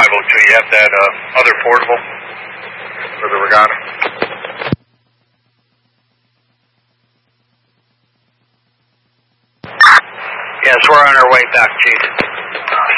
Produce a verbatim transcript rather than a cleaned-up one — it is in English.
oh two, you have that uh, other portable for the Regatta? Yes, we're on our way back, Chief.